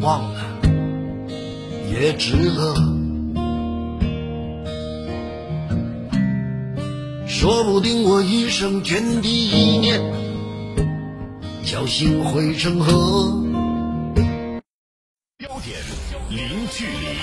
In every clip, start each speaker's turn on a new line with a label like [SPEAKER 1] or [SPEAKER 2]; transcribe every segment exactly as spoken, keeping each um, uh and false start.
[SPEAKER 1] 忘了也值得。说不定我一生涓滴一念，侥幸汇成河。
[SPEAKER 2] 焦点零距离。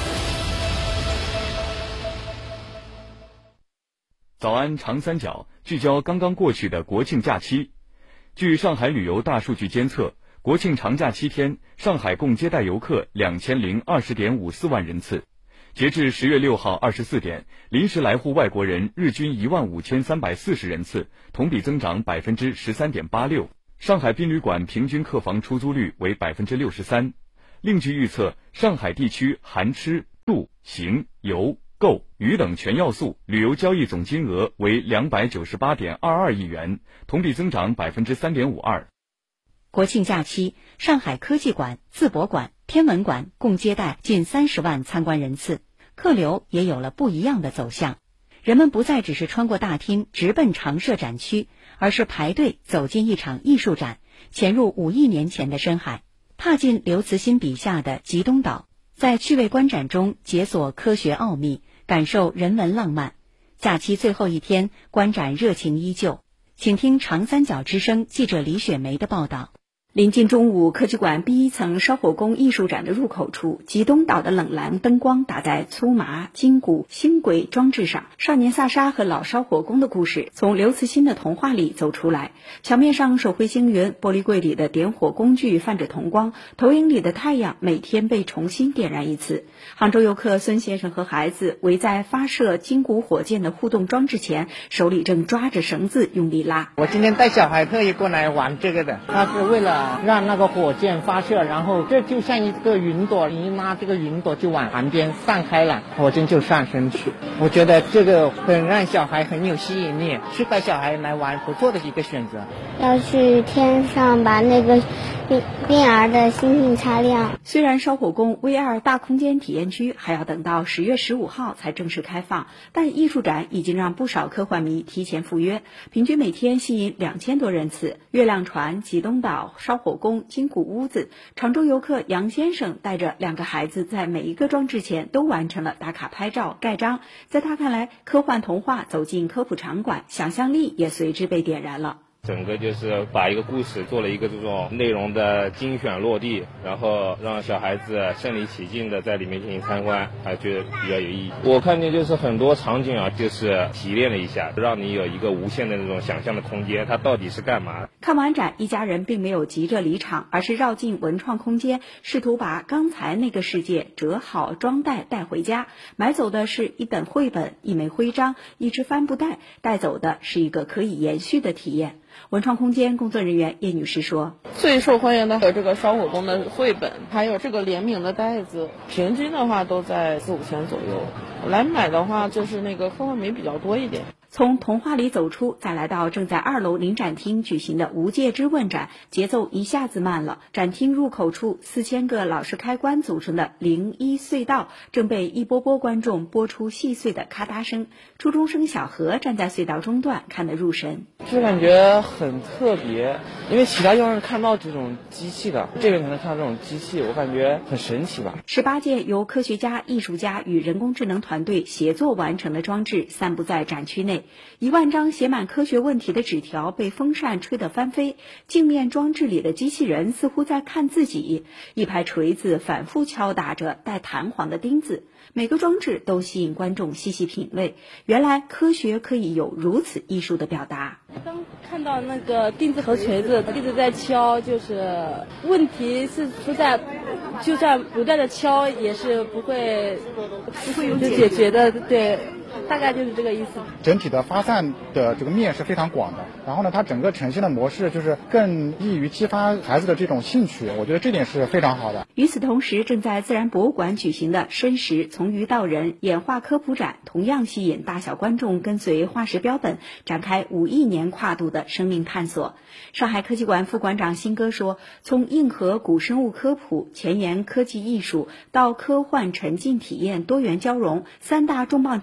[SPEAKER 2] 早安长三角，聚焦刚刚过去的国庆假期。据上海旅游大数据监测，国庆长假七天，上海共接待游客两千零二十点五四万人次。截至十月六号二十四点，临时来沪外国人日均一万五千三百四十人次，同比增长百分之十三点八六。上海宾旅馆平均客房出租率为百分之六十三。另据预测，上海地区含吃、住、行、游、购、娱等全要素旅游交易总金额为两百九十八点二二亿元，同比增长百分之三点五二。
[SPEAKER 3] 国庆假期，上海科技馆、淄博馆、天文馆共接待近三十万参观人次，客流也有了不一样的走向。人们不再只是穿过大厅直奔常设展区，而是排队走进一场艺术展，潜入五亿年前的深海，踏进刘慈欣笔下的极东岛，在趣味观展中解锁科学奥秘，感受人文浪漫。假期最后一天，观展热情依旧。请听长三角之声记者李雪梅的报道。临近中午，科技馆 B 一层烧火工艺术展的入口处，极东岛的冷蓝灯光打在粗麻、金鼓、星轨装置上，少年萨沙和老烧火工的故事从刘慈欣的童话里走出来。墙面上手绘星云，玻璃柜里的点火工具泛着铜光，投影里的太阳每天被重新点燃一次。杭州游客孙先生和孩子围在发射金鼓火箭的互动装置前，手里正抓着绳子用力拉。
[SPEAKER 4] 我今天带小孩特意过来玩这个的，他是为了让那个火箭发射，然后这就像一个云朵，一拉这个云朵就往旁边散开了，火箭就上升去。我觉得这个很让小孩很有吸引力，是带小孩来玩不错的一个选择。
[SPEAKER 5] 要去天上把那个冰冰儿的星星擦亮。
[SPEAKER 3] 虽然烧火工 V R 大空间体验区还要等到十月十五号才正式开放，但艺术展已经让不少科幻迷提前赴约，平均每天吸引两千多人次。月亮船、极东岛、烧火工、金鼓屋子，常州游客杨先生带着两个孩子在每一个装置前都完成了打卡拍照盖章。在他看来，科幻童话走进科普场馆，想象力也随之被点燃了。
[SPEAKER 6] 整个就是把一个故事做了一个这种内容的精选落地，然后让小孩子身临其境的在里面进行参观，还觉得比较有意义。我看见就是很多场景啊，就是提炼了一下，让你有一个无限的那种想象的空间，它到底是干嘛。
[SPEAKER 3] 看完展，一家人并没有急着离场，而是绕进文创空间，试图把刚才那个世界折好装袋带回家。买走的是一本绘本、一枚徽章、一只帆布袋，带走的是一个可以延续的体验。文创空间工作人员叶女士说，
[SPEAKER 7] 最受欢迎的有这个烧火工的绘本，还有这个联名的袋子，平均的话都在四五千左右。来买的话就是那个科幻迷比较多一点。
[SPEAKER 3] 从童话里走出，再来到正在二楼临展厅举行的无界之问展，节奏一下子慢了。展厅入口处四千个老式开关组成的零一隧道，正被一波波观众播出细碎的咔嗒声。初中生小何站在隧道中段，看得入神。
[SPEAKER 8] 就感觉很特别，因为其他地方是看到这种机器的，这边才能看到这种机器，我感觉很神奇吧。
[SPEAKER 3] 十八届由科学家、艺术家与人工智能团队协作完成的装置散布在展区内。一万张写满科学问题的纸条被风扇吹得翻飞，镜面装置里的机器人似乎在看自己，一排锤子反复敲打着带弹簧的钉子，每个装置都吸引观众细细品味。原来科学可以有如此艺术的表达。
[SPEAKER 9] 当看到那个钉子和锤子一直在敲，就是问题是出在就算不断的敲也是不会不会有解决的，对，大概就是这个意思。
[SPEAKER 10] 整体的发散的这个面是非常广的，然后呢，它整个呈现的模式就是更易于激发孩子的这种兴趣，我觉得这点是非常好的。
[SPEAKER 3] 与此同时，正在自然博物馆举行的深石从鱼到人演化科普展，同样吸引大小观众跟随化石标本展开五亿年跨度的生命探索。上海科技馆副馆长辛哥说，从硬核古生物科普、前沿科技艺术到科幻沉浸体验多元交融，三大重磅展览打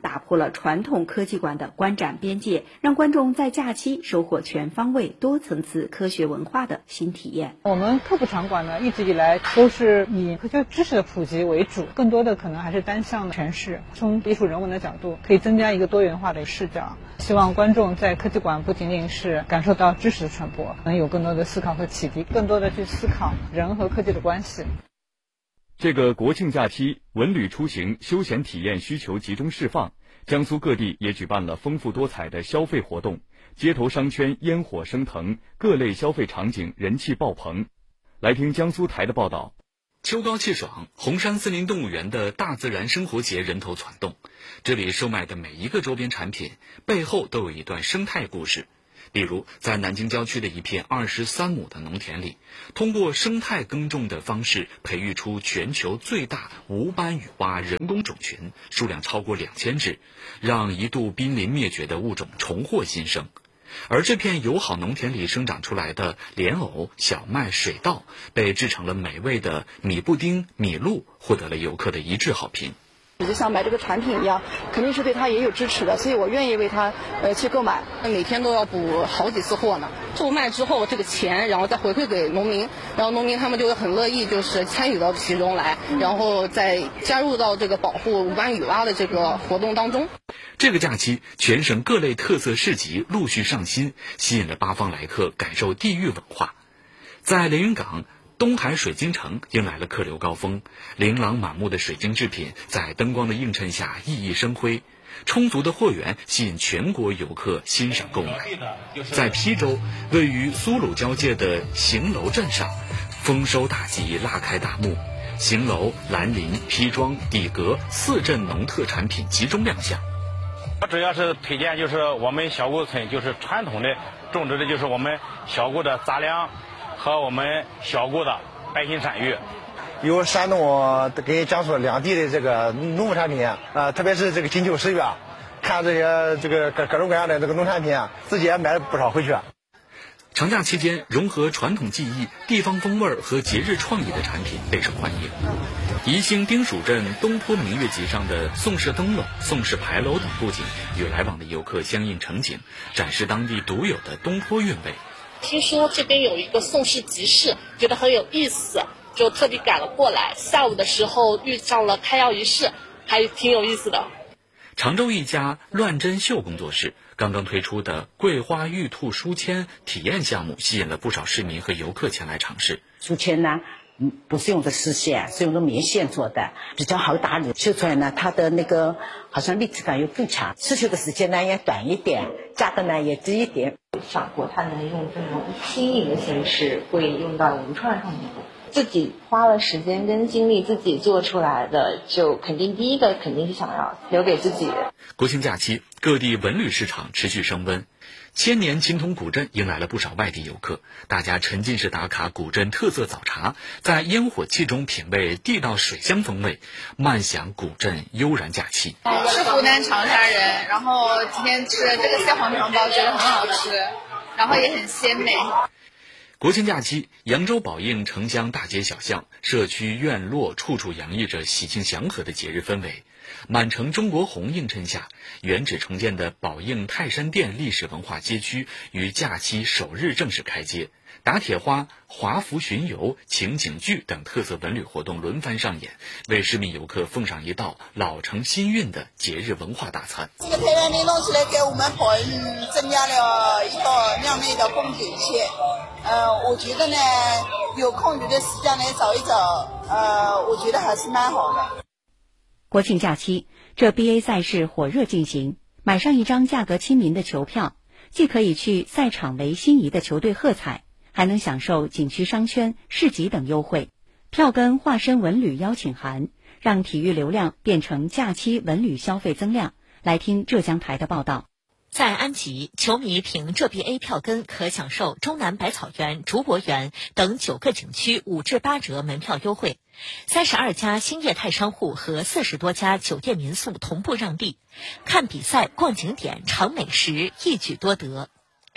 [SPEAKER 3] 打破了传统科技馆的观展边界，让观众在假期收获全方位、多层次科学文化的新体验。
[SPEAKER 11] 我们科普场馆呢，一直以来都是以科学知识的普及为主，更多的可能还是单向的诠释，从艺术人文的角度，可以增加一个多元化的视角。希望观众在科技馆不仅仅是感受到知识的传播，能有更多的思考和启迪，更多的去思考人和科技的关系。
[SPEAKER 2] 这个国庆假期，文旅出行休闲体验需求集中释放，江苏各地也举办了丰富多彩的消费活动，街头商圈烟火升腾，各类消费场景人气爆棚。来听江苏台的报道。
[SPEAKER 12] 秋高气爽，红山森林动物园的大自然生活节人头攒动，这里售卖的每一个周边产品背后都有一段生态故事。比如在南京郊区的一片二十三亩的农田里，通过生态耕种的方式培育出全球最大无斑羽蛙人工种群，数量超过两千只，让一度濒临灭绝的物种重获新生。而这片友好农田里生长出来的莲藕、小麦、水稻被制成了美味的米布丁、米露，获得了游客的一致好评。
[SPEAKER 13] 就像买这个产品一样，肯定是对它也有支持的，所以我愿意为它呃去购买。
[SPEAKER 14] 每天都要补好几次货呢，售卖之后这个钱，然后再回馈给农民，然后农民他们就会很乐意，就是参与到其中来，然后再加入到这个保护无斑羽蛙的这个活动当中。
[SPEAKER 12] 这个假期，全省各类特色市集陆续上新，吸引了八方来客感受地域文化。在连云港，东海水晶城迎来了客流高峰，琳琅满目的水晶制品在灯光的映衬下熠熠生辉，充足的货源吸引全国游客欣赏购买。在邳州，位于苏鲁交界的邢楼镇上，丰收大吉，拉开大幕，邢楼、兰林、圯庄、底阁四镇农特产品集中亮相。
[SPEAKER 15] 我主要是推荐就是我们小固村就是传统的种植的就是我们小固的杂粮和我们小固的白心山芋。
[SPEAKER 16] 有山东跟江苏两地的这个农副产品啊、呃，特别是这个金秋十月，看这些这个各各种各样的这个农产品啊，自己也买了不少回去。
[SPEAKER 12] 长假期间，融合传统技艺、地方风味和节日创意的产品备受欢迎。宜兴丁蜀镇东坡明月集上的宋式灯笼、宋式牌楼等布景与来往的游客相映成景，展示当地独有的东坡韵味。
[SPEAKER 17] 听说这边有一个宋式集市，觉得很有意思，就特地赶了过来。下午的时候遇上了开窑仪式，还挺有意思的。
[SPEAKER 12] 常州一家乱针绣工作室刚刚推出的桂花玉兔书签体验项目，吸引了不少市民和游客前来尝试。
[SPEAKER 18] 书签呢，嗯，不是用的丝线，是用的棉线做的，比较好打理。绣出来呢，它的那个好像立体感又更强，刺绣的时间呢也短一点，价格呢也低一点。
[SPEAKER 19] 想过它能用这种新颖的形式，会用到文创上面。自己花了时间跟精力自己做出来的，就肯定第一个肯定是想要留给自己的。
[SPEAKER 12] 国庆假期，各地文旅市场持续升温。千年秦佟古镇迎来了不少外地游客，大家沉浸式打卡古镇特色早茶，在烟火气中品味地道水乡风味，慢享古镇悠然假期。
[SPEAKER 20] 是湖南长沙人，然后今天吃这个蟹黄汤包，觉得很好吃，然后也很鲜美。
[SPEAKER 12] 国庆假期，扬州宝应城乡大街小巷、社区院落处处洋溢着喜庆祥和的节日氛围。满城中国红映衬下，原址重建的宝应泰山殿历史文化街区于假期首日正式开街，打铁花、华服巡游、情景剧等特色文旅活动轮番上演，为市民游客奉上一道老城新韵的节日文化大餐。
[SPEAKER 21] 这个太阳灯弄起来，给我们宝应增加了一道亮丽的风景线。呃，我觉得呢，有空余的时间来找一找，呃，我觉得还是蛮好的。
[SPEAKER 3] 国庆假期，这 B A 赛事火热进行，买上一张价格亲民的球票，既可以去赛场为心仪的球队喝彩，还能享受景区商圈、市集等优惠。票根化身文旅邀请函，让体育流量变成假期文旅消费增量。来听浙江台的报道。
[SPEAKER 22] 在安吉，球迷凭浙 B A 票根可享受中南百草园、竹博园等九个景区五至八折门票优惠。三十二家兴业态商户和四十多家酒店民宿同步让利，看比赛、逛景点、尝美食，一举多得。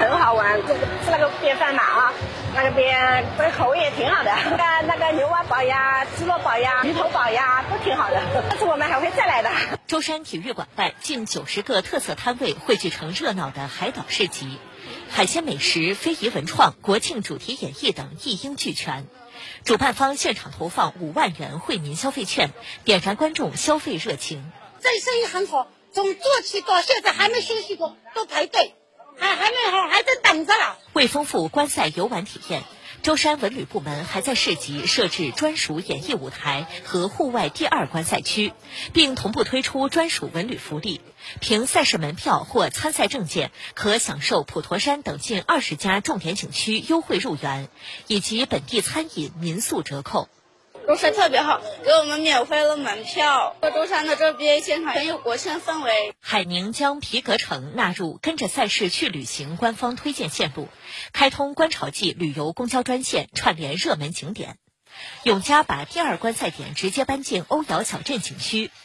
[SPEAKER 1] 很好玩，就是吃那个便饭嘛啊，那个边这个口味也挺好的，那个那个牛蛙煲呀、鸡肉煲呀、鱼头煲呀都挺好的，但是我们还会再来的。
[SPEAKER 22] 舟山体育馆外近九十个特色摊位汇聚成热闹的海岛市集，海鲜美食、非遗文创、国庆主题演绎等一应俱全。主办方现场投放五万元惠民消费券，点燃观众消费热情。
[SPEAKER 4] 这生意很好，从做起到现在还没休息过，都排队，还还没好，还在等着了。
[SPEAKER 22] 为丰富观赛游玩体验，舟山文旅部门还在市集设置专属演艺舞台和户外第二观赛区，并同步推出专属文旅福利。凭赛事门票或参赛证件，可享受普陀山等近二十家重点景区优惠入园，以及本地餐饮民宿折扣。
[SPEAKER 23] 舟山特别好，给我们免费了门票。舟山的这边现场很有国庆氛围。
[SPEAKER 22] 海宁将皮革城纳入跟着赛事去旅行官方推荐线路，开通观潮季旅游公交专线，串联热门景点。永嘉把第二观赛点直接搬进欧瑶小镇景区，